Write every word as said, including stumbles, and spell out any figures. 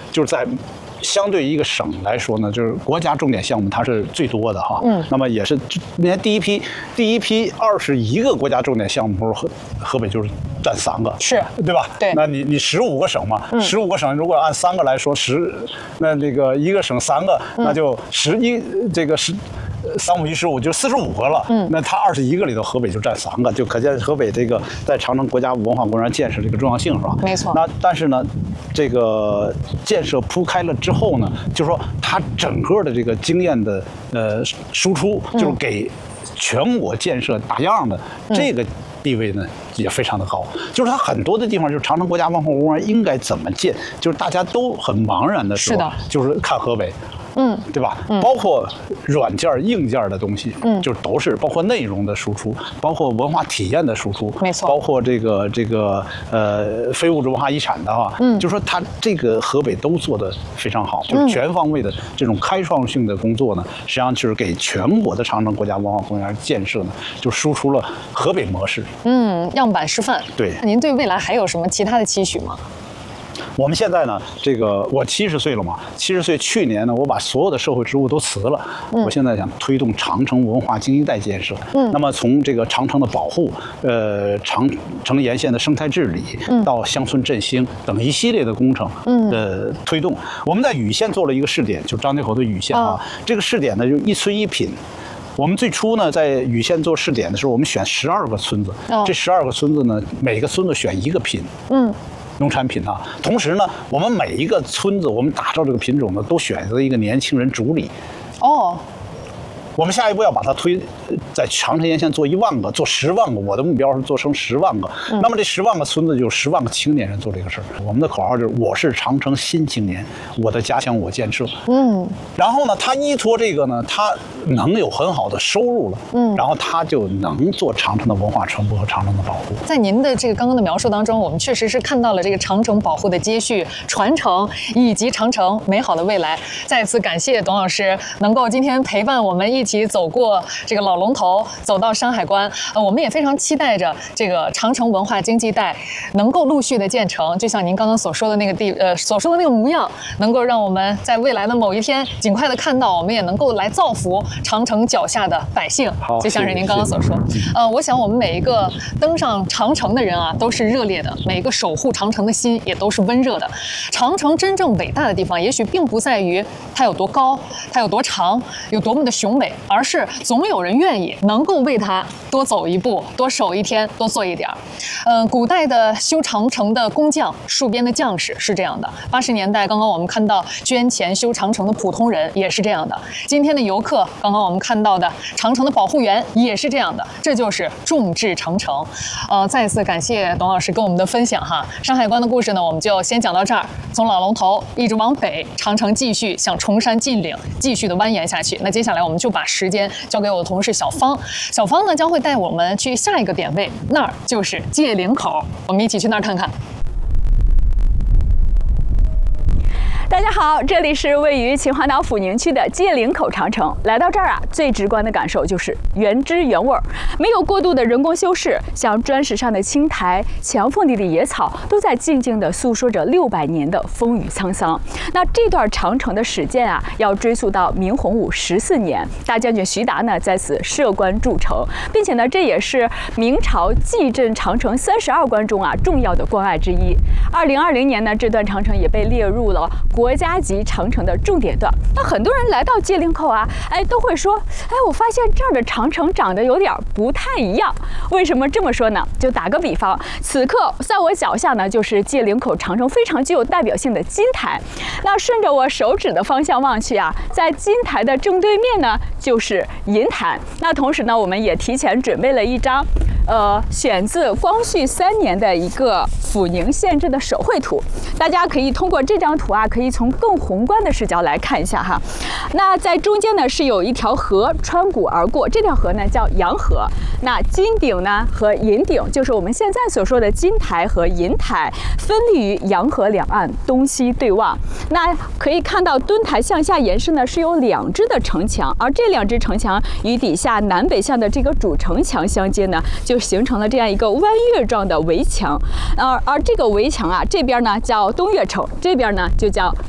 就是在。相对于一个省来说呢，就是国家重点项目它是最多的哈，嗯，那么也是那年第一批第一批二十一个国家重点项目，河河北就是占三个， 是对吧？ 对， 那你你十五个省嘛，十五个省如果按三个来说，十那那个一个省三个，那就十一这个十。三五一十五就四十五个了，嗯，那它二十一个里头，河北就占三个，就可见河北这个在长城国家文化公园建设这个重要性是吧？ 没错。 那但是呢，这个建设铺开了之后呢，就是说它整个的这个经验的呃输出，就是给全国建设打样的这个地位呢也非常的高。就是它很多的地方，就是长城国家文化公园应该怎么建，就是大家都很茫然的时候， 是的， 就是看河北。嗯，对吧？嗯，包括软件、硬件的东西，嗯，就都是包括内容的输出，包括文化体验的输出， 没错， 包括这个这个呃非物质文化遗产的话，嗯，就说它这个河北都做得非常好，就是全方位的这种开创性的工作呢，实际上就是给全国的长城国家文化公园建设呢，就输出了河北模式， 嗯，样板示范。 对， 您对未来还有什么其他的期许吗？ 我们现在呢，这个我七十岁了嘛，七十岁去年呢，我把所有的社会职务都辞了。嗯、我现在想推动长城文化经济带建设。嗯，那么从这个长城的保护，呃，长城沿线的生态治理，嗯、到乡村振兴等一系列的工程的推动。嗯、我们在禹县做了一个试点，就张家口的禹县啊，哦、这个试点呢就一村一品。我们最初呢，在禹县做试点的时候，我们选十二个村子，哦、这十二个村子呢，每个村子选一个品。嗯。农产品啊，同时呢，我们每一个村子，我们打造这个品种呢，都选择一个年轻人主理。哦，我们下一步要把它推在长城沿线做一万个，做十万个。我的目标是做成十万个。嗯、那么这十万个村子就有十万个青年人做这个事儿。我们的口号就是：我是长城新青年，我的家乡我建设。嗯，然后呢，他依托这个呢，他能有很好的收入了。嗯，然后他就能做长城的文化传播和长城的保护。 在您的这个刚刚的描述当中，我们确实是看到了这个长城保护的接续、传承以及长城美好的未来。再次感谢董老师能够今天陪伴我们一起走过这个老龙头，走到山海关。呃，我们也非常期待着这个长城文化经济带能够陆续的建成，就像您刚刚所说的那个地呃所说的那个模样，能够让我们在未来的某一天尽快的看到，我们也能够来造福长城脚下的百姓。 好， 就像是您刚刚所说，呃，我想我们每一个登上长城的人啊，都是热烈的，每一个守护长城的心也都是温热的。长城真正伟大的地方，也许并不在于它有多高，它有多长，有多么的雄伟，而是总有人愿意能够为它多走一步，多守一天，多做一点儿。嗯、呃，古代的修长城的工匠、戍边的将士是这样的；八十年代，刚刚我们看到捐钱修长城的普通人也是这样的；今天的游客，刚刚我们看到的长城的保护员也是这样的。这就是众志成城。呃，再次感谢董老师跟我们的分享哈。山海关的故事呢，我们就先讲到这儿。从老龙头一直往北，长城继续向崇山峻岭继续的蜿蜒下去。那接下来我们就把时间交给我的同事小芳，小芳呢将会带我们去下一个点位，那儿就是界岭口，我们一起去那儿看看。 大家好，这里是位于秦皇岛抚宁区的界岭口长城。来到这儿啊，最直观的感受就是原汁原味儿，没有过度的人工修饰，像砖石上的青苔、墙缝里的野草，都在静静地诉说着六百年的风雨沧桑。那这段长城的始建啊，要追溯到明洪武十四年，大将军徐达呢在此设关筑城，并且呢，这也是明朝蓟镇长城三十二关中啊重要的关隘之一。二零二零年呢，这段长城也被列入了国家级长城的重点段。那很多人来到界岭口啊，哎，都会说，哎，我发现这儿的长城长得有点不太一样。为什么这么说呢？就打个比方，此刻在我脚下呢，就是界岭口长城非常具有代表性的金台。那顺着我手指的方向望去啊，在金台的正对面呢，就是银坛。那同时呢，我们也提前准备了一张，呃，选自光绪三年的一个抚宁县志的手绘图。大家可以通过这张图啊，可以从更宏观的视角来看一下哈。那在中间呢是有一条河穿谷而过，这条河呢叫洋河。那金顶呢和银顶，就是我们现在所说的金台和银台，分立于洋河两岸，东西对望。那可以看到墩台向下延伸呢是有两支的城墙，而这两支城墙与底下南北向的这个主城墙相接呢，就形成了这样一个弯月状的围墙。而而这个围墙啊，这边呢叫东岳城，这边呢就叫